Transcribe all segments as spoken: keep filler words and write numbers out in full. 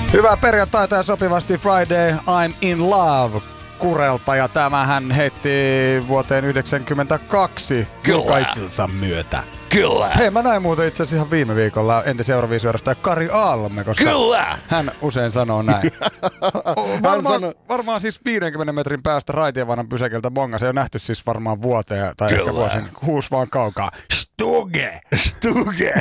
Hyvää perjantaita ja sopivasti Friday I'm in love Kurelta, ja tämähän heitti vuoteen yhdeksänkymmentäkaksi julkaisunsa myötä. Kyllä. Hei, mä näin muuten itse asiassa ihan viime viikolla entis Euroviisujohtaja Kari Aalme, koska Kyllä. hän usein sanoo näin. varmaan, sano... varmaan siis viidenkymmenen metrin päästä raitievannan pysäkiltä bonga. Se on nähty siis varmaan vuoteen tai Kyllä. ehkä vuosin huus vaan kaukaa. Stuge! Stuge!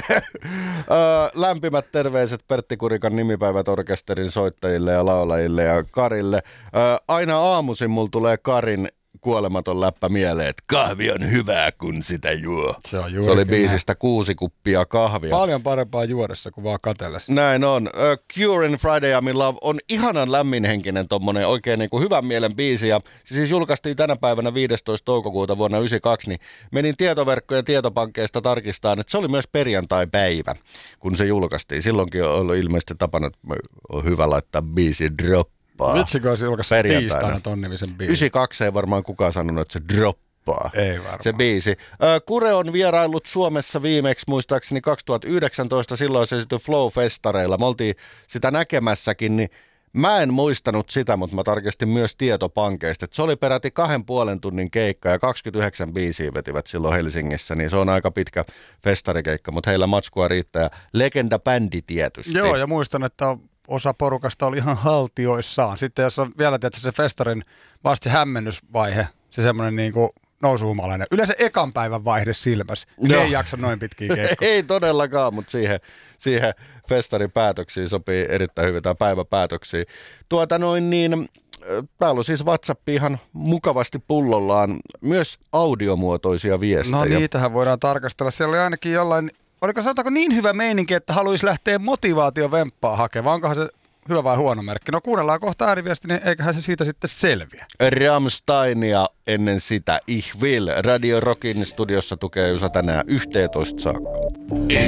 Lämpimät terveiset Pertti Kurikan nimipäivät-orkesterin soittajille ja laulajille ja Karille. Aina aamuisin mulla tulee Karin kuolematon läppä mieleen, että kahvi on hyvää, kun sitä juo. Se, on Se oli biisistä kuusi kuppia kahvia. Paljon parempaa juodessa kuin vaan katellessa. Näin on. Uh, Curein Friday I'm in love on ihanan lämminhenkinen tommonen oikein niinku hyvän mielen biisi. Ja se siis julkaistiin tänä päivänä viidestoista toukokuuta vuonna yhdeksänkymmentäkaksi, niin menin tietoverkkojen tietopankkeista tarkistamaan, että se oli myös perjantai-päivä, kun se julkaistiin. Silloinkin on ollut ilmeisesti tapana, että on hyvä laittaa biisi drop. Vitsikö olisi julkaissut tiistaina ton nimisen biisin? yhdeksänkymmentäkaksi ei varmaan kukaan sanonut, että se droppaa. Ei varmaan. Se biisi. Kure on vieraillut Suomessa viimeksi muistaakseni kaksituhattayhdeksäntoista, silloin se esiintyi Flow-festareilla. Me oltiin sitä näkemässäkin, niin mä en muistanut sitä, mutta mä tarkistin myös tietopankeista. Että se oli peräti kahden puolen tunnin keikka ja kaksikymmentäyhdeksän biisiä vetivät silloin Helsingissä, niin se on aika pitkä festarikeikka, mutta heillä matskua riittää. Ja legenda-bändi tietysti. Joo, ja muistan, että osa porukasta oli ihan haltioissaan. Sitten jos on vielä tietysti se festarin vasta se hämmennysvaihe, se semmoinen niin kuin nousuhumalainen. Yleensä ekan päivän vaihde silmässä. Ne ei jaksa noin pitkiä keikkoja. Ei todellakaan, mutta siihen, siihen festarin päätöksiin sopii erittäin hyvin, tai päiväpäätöksiin. Tuota noin niin, täällä on siis WhatsApp ihan mukavasti pullollaan myös audiomuotoisia viestejä. No niitähän voidaan tarkastella. Siellä oli ainakin jollain, oliko sanotaanko niin hyvä meininki, että haluaisi lähteä motivaatiovemppaa hakemaan. Onkohan se hyvä vai huono merkki? No kuunnellaan kohta ääriviesti, niin eiköhän se siitä sitten selviä. Rammsteinia ennen sitä Ich will. Radio Rockin studiossa tukee Jusa tänään yhteentoista saakka.